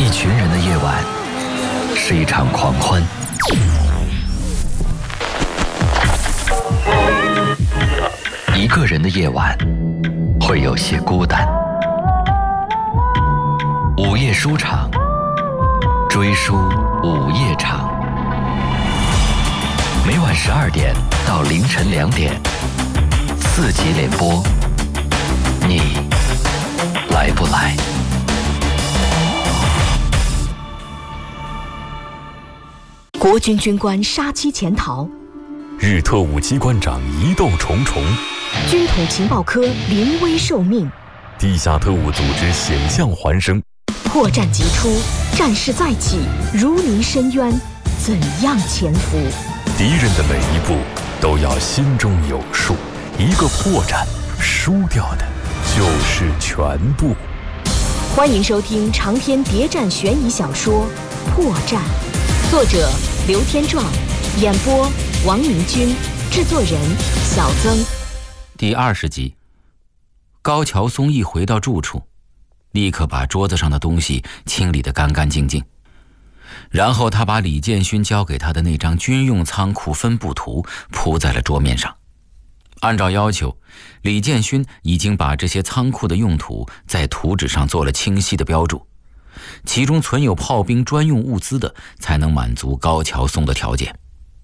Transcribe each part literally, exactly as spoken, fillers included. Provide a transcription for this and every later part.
一群人的夜晚是一场狂欢，一个人的夜晚会有些孤单。午夜书场，追书午夜场，每晚十二点到凌晨两点，四级联播，你来不来？ 国军军官杀妻潜逃， 日特务机关长疑窦重重， 军统情报科临危受命， 地下特务组织险象环生， 破绽即出，战事再起，如临深渊，怎样潜伏？ 敌人的每一步都要心中有数，一个破绽，输掉的就是全部。 欢迎收听长篇谍战悬疑小说《破绽》，作者刘天壮，演播王明军，制作人小曾。 第二十集，高桥松一回到住处，立刻把桌子上的东西清理得干干净净，然后他把李建勋交给他的那张军用仓库分布图铺在了桌面上。按照要求，李建勋已经把这些仓库的用途在图纸上做了清晰的标注，其中存有炮兵专用物资的才能满足高桥松的条件。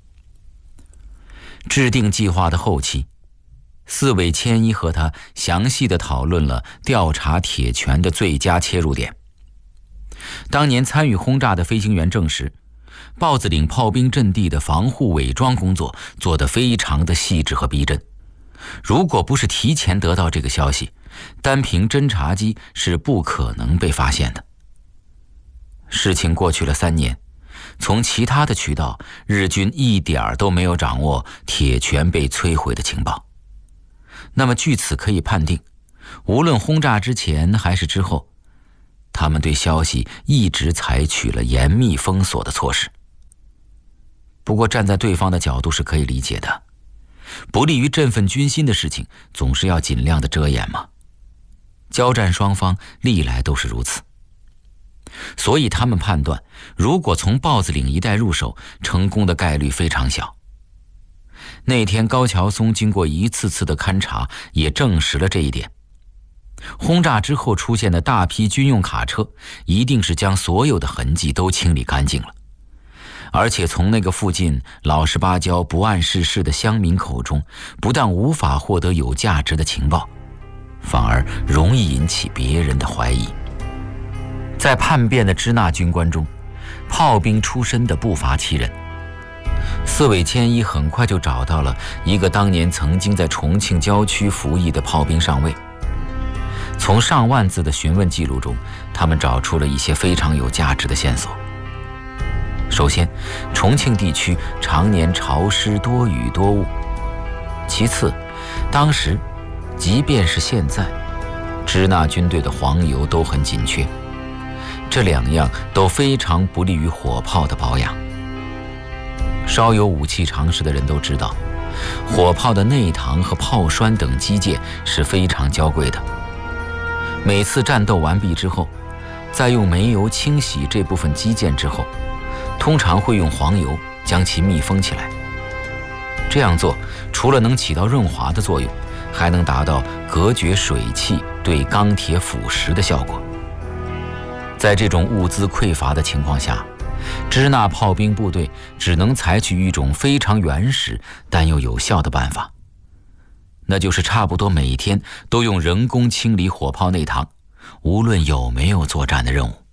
制定计划的后期，四尾千一和他详细地讨论了调查铁拳的最佳切入点。当年参与轰炸的飞行员证实，豹子岭炮兵阵地的防护伪装工作做得非常的细致和逼真。如果不是提前得到这个消息，单凭侦察机是不可能被发现的。事情过去了三年，从其他的渠道，日军一点儿都没有掌握铁拳被摧毁的情报。那么据此可以判定，无论轰炸之前还是之后，他们对消息一直采取了严密封锁的措施。不过站在对方的角度是可以理解的，不利于振奋军心的事情总是要尽量的遮掩嘛。交战双方历来都是如此，所以他们判断，如果从豹子岭一带入手，成功的概率非常小。那天高桥松经过一次次的勘察，也证实了这一点。轰炸之后出现的大批军用卡车，一定是将所有的痕迹都清理干净了。而且从那个附近老实巴交不谙世事的乡民口中，不但无法获得有价值的情报，反而容易引起别人的怀疑。在叛变的支那军官中，炮兵出身的不乏其人。四尾千一很快就找到了一个当年曾经在重庆郊区服役的炮兵上尉。从上万字的询问记录中，他们找出了一些非常有价值的线索。首先，重庆地区常年潮湿多雨多雾。其次，当时即便是现在，支那军队的黄油都很紧缺，这两样都非常不利于火炮的保养。稍有武器常识的人都知道，火炮的内膛和炮栓等机件是非常娇贵的。每次战斗完毕之后，在用煤油清洗这部分机件之后，通常会用黄油将其密封起来。这样做除了能起到润滑的作用，还能达到隔绝水汽对钢铁腐蚀的效果。在这种物资匮乏的情况下，支那炮兵部队只能采取一种非常原始但又有效的办法，那就是差不多每天都用人工清理火炮内膛，无论有没有作战的任务。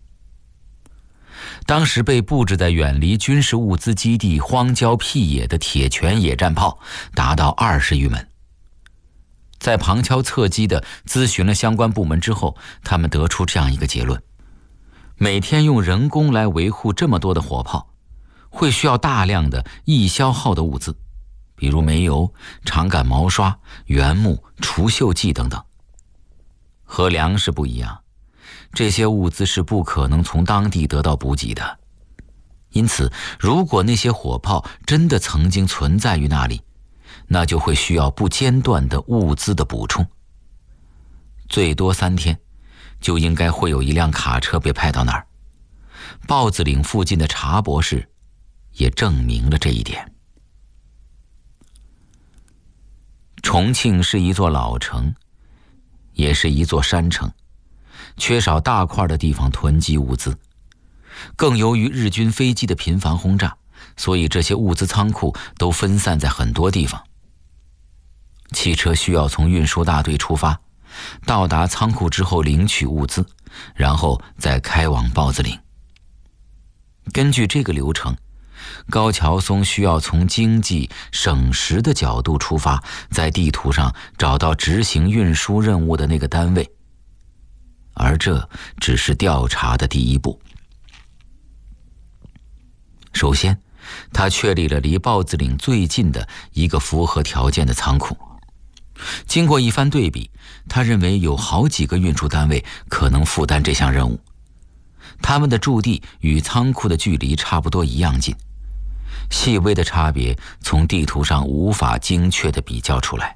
当时被布置在远离军事物资基地荒郊僻野的铁拳野战炮达到二十余门。在旁敲侧击地咨询了相关部门之后，他们得出这样一个结论：每天用人工来维护这么多的火炮，会需要大量的易消耗的物资，比如煤油、长杆毛刷、原木、除锈剂等等。和粮食不一样，这些物资是不可能从当地得到补给的。因此，如果那些火炮真的曾经存在于那里，那就会需要不间断的物资的补充。最多三天，就应该会有一辆卡车被派到那儿， 豹子岭附近的查博士也证明了这一点。重庆是一座老城，也是一座山城，缺少大块的地方囤积物资。更由于日军飞机的频繁轰炸，所以这些物资仓库都分散在很多地方。汽车需要从运输大队出发，到达仓库之后领取物资，然后再开往豹子岭。根据这个流程，高桥松需要从经济省时的角度出发，在地图上找到执行运输任务的那个单位，而这只是调查的第一步。首先，他确立了离豹子岭最近的一个符合条件的仓库。经过一番对比，他认为有好几个运输单位可能负担这项任务，他们的驻地与仓库的距离差不多一样近，细微的差别从地图上无法精确地比较出来。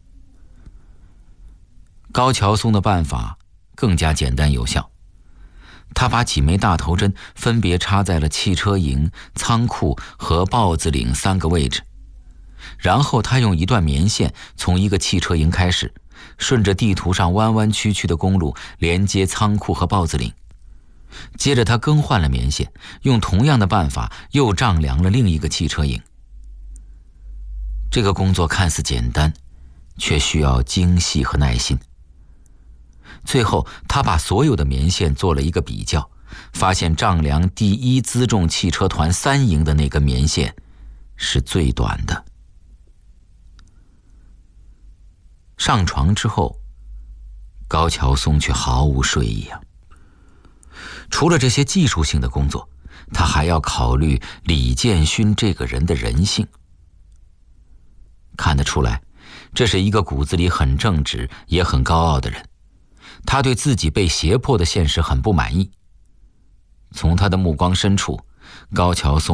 高桥松的办法更加简单有效，他把几枚大头针分别插在了汽车营、仓库和豹子岭三个位置，然后他用一段棉线从一个汽车营开始，顺着地图上弯弯曲曲的公路连接仓库和豹子岭。接着他更换了棉线，用同样的办法又丈量了另一个汽车营。这个工作看似简单，却需要精细和耐心。最后他把所有的棉线做了一个比较，发现丈量第一辎重汽车团三营的那根棉线是最短的。上床之后，高桥松却毫无睡意啊。除了这些技术性的工作，他还要考虑李建勋这个人的人性。看得出来，这是一个骨子里很正直也很高傲的人。他对自己被胁迫的现实很不满意。从他的目光深处，高桥松